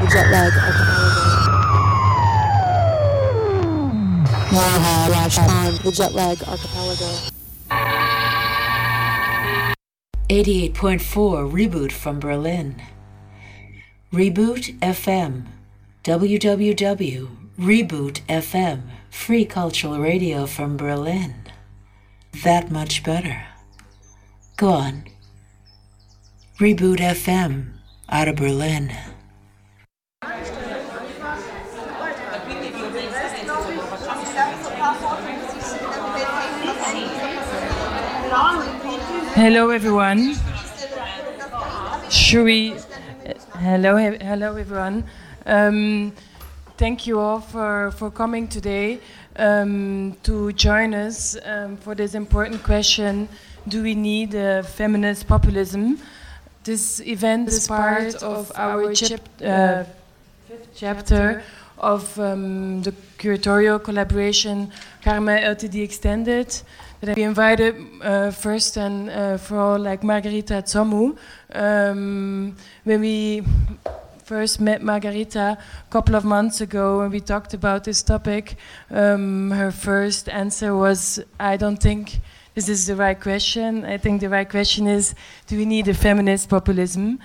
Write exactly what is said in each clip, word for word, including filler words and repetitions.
the jet lag archipelago. On the jet lag archipelago. eighty-eight point four Reboot from Berlin. Reboot F M. w w w dot reboot f m. Free cultural radio from Berlin. That much better. Go on. Reboot F M out of Berlin. Hello everyone. Should we? Uh, hello, he- hello everyone. Um, thank you all for, for coming today um, to join us um, for this important question: do we need uh, feminist populism? This event is part of our chap- uh, fifth chapter of um, the curatorial collaboration Karma L T D Extended. That we invited uh, first and uh, for all like Margarita Tsomu. Um, when we first met Margarita a couple of months ago and we talked about this topic, um, her first answer was, I don't think this is the right question. I think the right question is, do we need a feminist populism?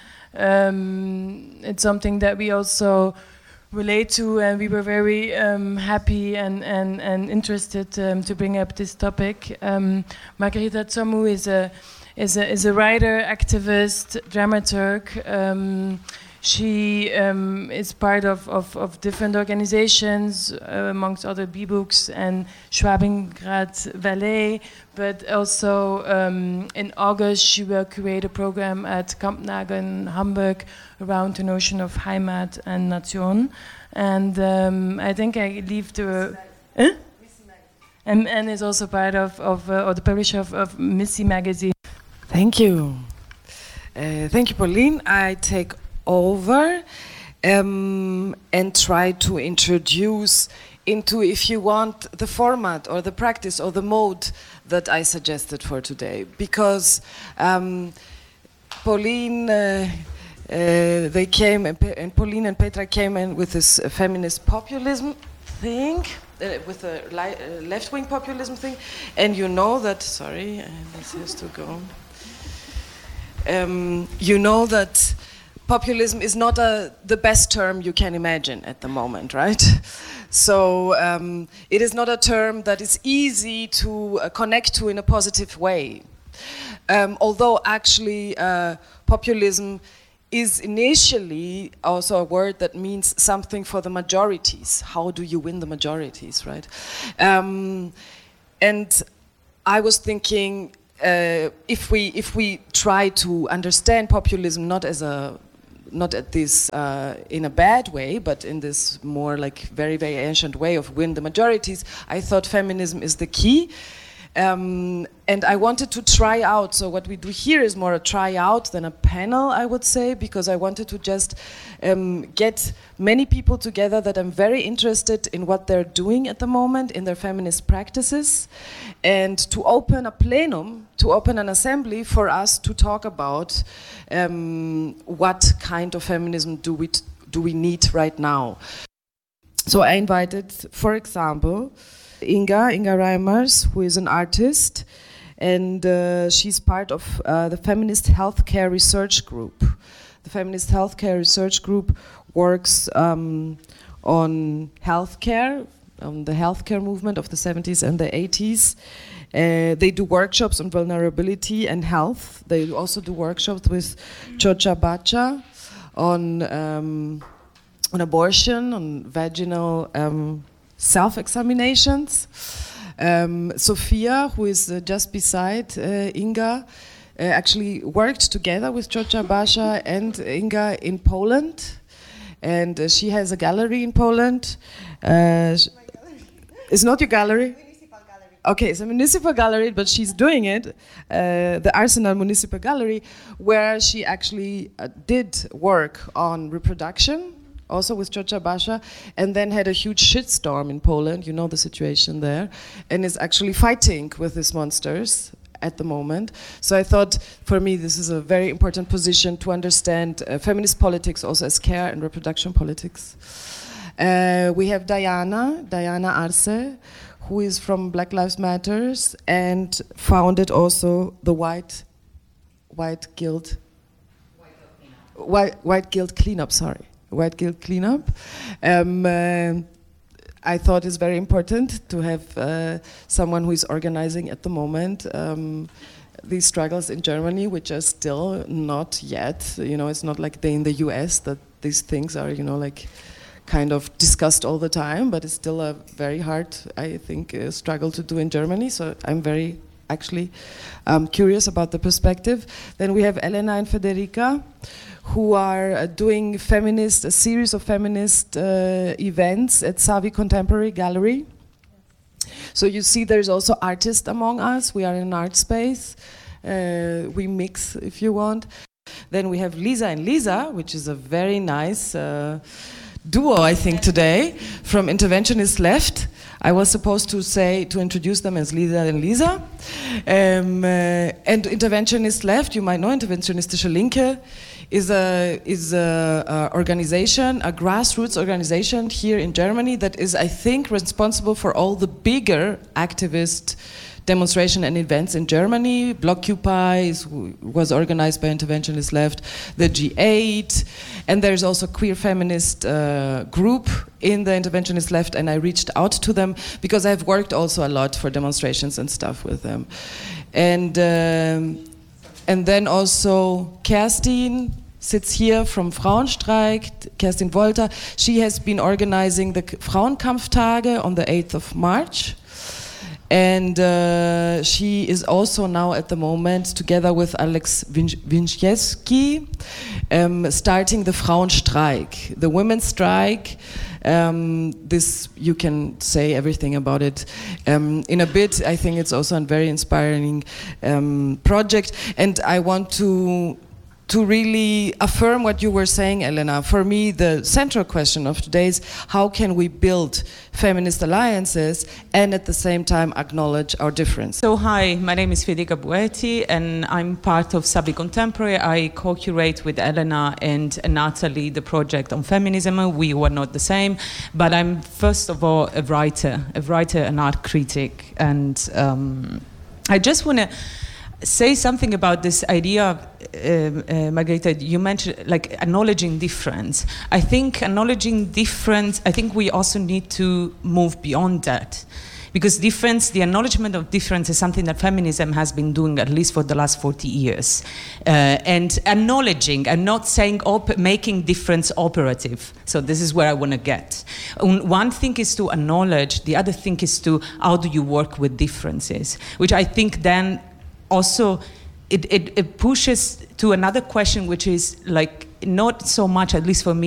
Um, it's something that we also relate to, and we were very um, happy and, and, and interested um, to bring up this topic. Um, Margarita Tsomu is a, is, a, is a writer, activist, dramaturg. Um, she um, is part of, of, of different organizations, uh, amongst other B-Books and Schwabingrad Ballet, but also um, in August she will create a program at Kampnagel, Hamburg, around the notion of Heimat and Nation. And um, I think I leave the... Huh? And, and is also part of, of uh, or the publisher of, of Missy magazine. Thank you. Uh, thank you, Pauline. I take over um, and try to introduce into, if you want, the format or the practice or the mode that I suggested for today. Because um, Pauline... Uh, Uh, they came, and, Pe- and Pauline and Petra came in with this uh, feminist populism thing, uh, with a li- uh, left-wing populism thing, and you know that, sorry, uh, this has to go. Um, you know that populism is not a, the best term you can imagine at the moment, right? So um, it is not a term that is easy to uh, connect to in a positive way. Um, although actually uh, populism is initially also a word that means something for the majorities. How do you win the majorities, right? Um, and I was thinking, uh, if we if we try to understand populism not as a not at this uh, in a bad way, but in this more like very very ancient way of win the majorities, I thought feminism is the key. Um, and I wanted to try out, so what we do here is more a try out than a panel, I would say, because I wanted to just um, get many people together that I'm very interested in what they're doing at the moment in their feminist practices, and to open a plenum, to open an assembly for us to talk about um, what kind of feminism do we, t- do we need right now. So I invited, for example, Inga, Inga Reimers, who is an artist, and uh, she's part of uh, the Feminist Healthcare Research Group. The Feminist Healthcare Research Group works um, on healthcare, on the healthcare movement of the seventies and the eighties. Uh, they do workshops on vulnerability and health. They also do workshops with Chocha Bacha on, um, on abortion, on vaginal um, self-examinations. Um, Sophia, who is uh, just beside uh, Inga, uh, actually worked together with Chocha Bacha and Inga in Poland, and uh, she has a gallery in Poland. Uh, sh- it's not your gallery? Municipal gallery. Okay, it's a municipal gallery, but she's doing it, uh, the Arsenal Municipal Gallery, where she actually uh, did work on reproduction, also with Chocha Bacha, and then had a huge shitstorm in Poland, you know the situation there, and is actually fighting with these monsters at the moment. So I thought, for me, this is a very important position to understand uh, feminist politics also as care and reproduction politics. Uh, we have Diana, Diana Arce, who is from Black Lives Matters and founded also the White, White Guild, White, White Guild Cleanup, sorry, White Guild Cleanup. Um, uh, I thought it's very important to have uh, someone who is organizing at the moment um, these struggles in Germany, which are still not yet, you know, it's not like they in the U S that these things are, you know, like kind of discussed all the time, but it's still a very hard, I think, uh, struggle to do in Germany. So I'm very actually um, curious about the perspective. Then we have Elena and Federica, who are uh, doing feminist, a series of feminist uh, events at Savi Contemporary Gallery. So you see there's also artists among us. We are in an art space. Uh, we mix, if you want. Then we have Lisa and Lisa, which is a very nice uh, duo, I think, today, from Interventionist Left. I was supposed to say, to introduce them as Lisa and Lisa. Um, uh, and Interventionist Left, you might know, Interventionistische Linke, is a is a, a organization, a grassroots organization here in Germany that is, I think, responsible for all the bigger activist demonstration and events in Germany. Blockupy is, was organized by Interventionist Left, the G eight, and there's also a queer feminist uh, group in the Interventionist Left, and I reached out to them because I've worked also a lot for demonstrations and stuff with them. And um, and then also Kerstin sits here from Frauenstreik, Kerstin Wolter. She has been organizing the Frauenkampftage on the eighth of March. And uh, she is also now at the moment, together with Alex Winczewski, um, starting the Frauenstreik, the women's strike. Um, this, you can say everything about it um, in a bit. I think it's also a very inspiring um, project. And I want to to really affirm what you were saying, Elena. For me, the central question of today is how can we build feminist alliances and at the same time acknowledge our difference? So hi, my name is Federica Buetti and I'm part of Savi Contemporary. I co-curate with Elena and Natalie the project on feminism. We were not the same, but I'm first of all a writer, a writer and art critic. And um, I just want to say something about this idea, uh, uh, Margarita, you mentioned like acknowledging difference. I think acknowledging difference, I think we also need to move beyond that. Because difference, the acknowledgement of difference is something that feminism has been doing at least for the last forty years. Uh, and acknowledging and not saying, op making difference operative. So this is where I want to get. One thing is to acknowledge, the other thing is to how do you work with differences, which I think then also, it, it, it pushes to another question, which is like not so much, at least for me,